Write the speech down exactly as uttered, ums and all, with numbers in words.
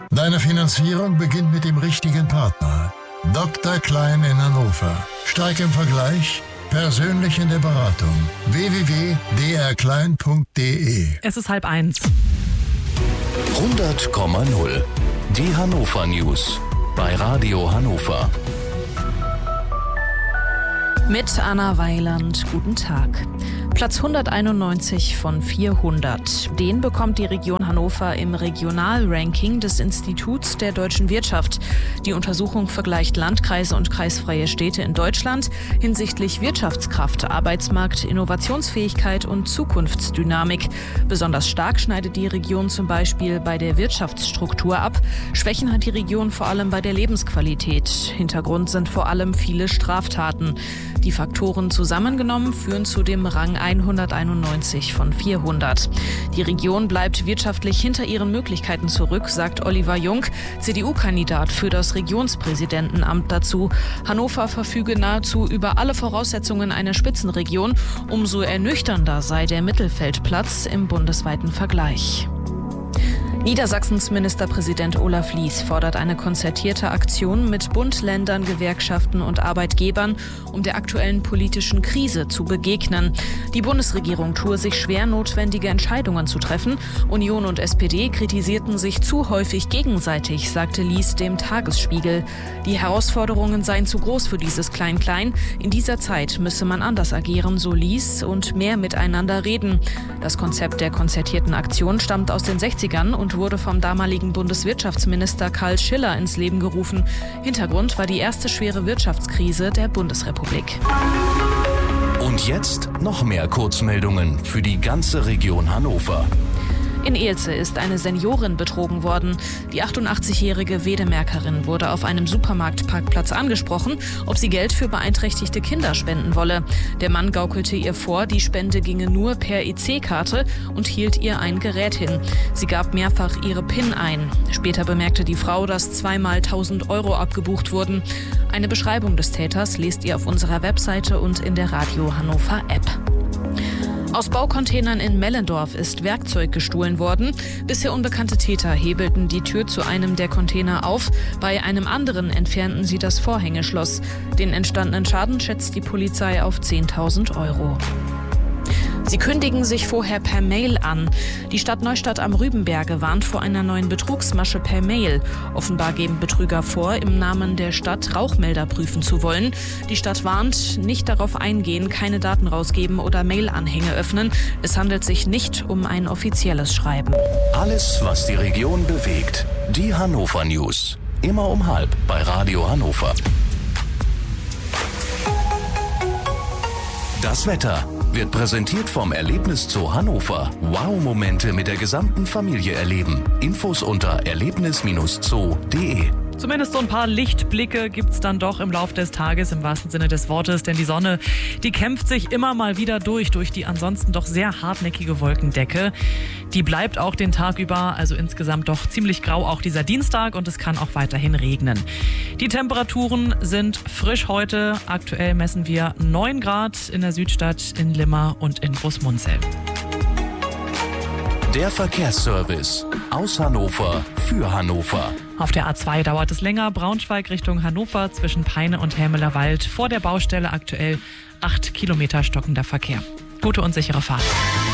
Deine Finanzierung beginnt mit dem richtigen Partner. Doktor Klein in Hannover. Stark im Vergleich, persönlich in der Beratung. w w w punkt d r klein punkt d e. Es ist halb eins. hundert Komma null. Die Hannover News bei Radio Hannover. Mit Anna Weiland, guten Tag. Platz hunderteinundneunzig von vierhundert. Den bekommt die Region Hannover im Regionalranking des Instituts der deutschen Wirtschaft. Die Untersuchung vergleicht Landkreise und kreisfreie Städte in Deutschland hinsichtlich Wirtschaftskraft, Arbeitsmarkt, Innovationsfähigkeit und Zukunftsdynamik. Besonders stark schneidet die Region zum Beispiel bei der Wirtschaftsstruktur ab. Schwächen hat die Region vor allem bei der Lebensqualität. Hintergrund sind vor allem viele Straftaten. Die Faktoren zusammengenommen führen zu dem Rang hunderteinundneunzig von vierhundert. Die Region bleibt wirtschaftlich hinter ihren Möglichkeiten zurück, sagt Oliver Jung, C D U-Kandidat für das Regionspräsidentenamt dazu. Hannover verfüge nahezu über alle Voraussetzungen einer Spitzenregion. Umso ernüchternder sei der Mittelfeldplatz im bundesweiten Vergleich. Niedersachsens Ministerpräsident Olaf Lies fordert eine konzertierte Aktion mit Bund, Ländern, Gewerkschaften und Arbeitgebern, um der aktuellen politischen Krise zu begegnen. Die Bundesregierung tue sich schwer, notwendige Entscheidungen zu treffen. Union und S P D kritisierten sich zu häufig gegenseitig, sagte Lies dem Tagesspiegel. Die Herausforderungen seien zu groß für dieses Klein-Klein. In dieser Zeit müsse man anders agieren, so Lies, und mehr miteinander reden. Das Konzept der konzertierten Aktion stammt aus den sechzigern und wurde vom damaligen Bundeswirtschaftsminister Karl Schiller ins Leben gerufen. Hintergrund war die erste schwere Wirtschaftskrise der Bundesrepublik. Und jetzt noch mehr Kurzmeldungen für die ganze Region Hannover. In Elze ist eine Seniorin betrogen worden. Die achtundachtzigjährige Wedemerkerin wurde auf einem Supermarktparkplatz angesprochen, ob sie Geld für beeinträchtigte Kinder spenden wolle. Der Mann gaukelte ihr vor, die Spende ginge nur per E C-Karte und hielt ihr ein Gerät hin. Sie gab mehrfach ihre PIN ein. Später bemerkte die Frau, dass zweimal tausend Euro abgebucht wurden. Eine Beschreibung des Täters lest ihr auf unserer Webseite und in der Radio Hannover App. Aus Baucontainern in Mellendorf ist Werkzeug gestohlen worden. Bisher unbekannte Täter hebelten die Tür zu einem der Container auf. Bei einem anderen entfernten sie das Vorhängeschloss. Den entstandenen Schaden schätzt die Polizei auf zehntausend Euro. Sie kündigen sich vorher per Mail an. Die Stadt Neustadt am Rübenberge warnt vor einer neuen Betrugsmasche per Mail. Offenbar geben Betrüger vor, im Namen der Stadt Rauchmelder prüfen zu wollen. Die Stadt warnt, nicht darauf eingehen, keine Daten rausgeben oder Mailanhänge öffnen. Es handelt sich nicht um ein offizielles Schreiben. Alles, was die Region bewegt. Die Hannover News. Immer um halb bei Radio Hannover. Das Wetter wird präsentiert vom Erlebniszoo Hannover. Wow-Momente mit der gesamten Familie erleben. Infos unter erlebnis Bindestrich zoo punkt de. Zumindest so ein paar Lichtblicke gibt's dann doch im Lauf des Tages, im wahrsten Sinne des Wortes. Denn die Sonne, die kämpft sich immer mal wieder durch, durch die ansonsten doch sehr hartnäckige Wolkendecke. Die bleibt auch den Tag über, also insgesamt doch ziemlich grau, auch dieser Dienstag. Und es kann auch weiterhin regnen. Die Temperaturen sind frisch heute. Aktuell messen wir neun Grad in der Südstadt, in Limmer und in Großmunzel. Der Verkehrsservice aus Hannover für Hannover. Auf der A zwei dauert es länger. Braunschweig Richtung Hannover zwischen Peine und Helmelerwald. Vor der Baustelle aktuell acht Kilometer stockender Verkehr. Gute und sichere Fahrt.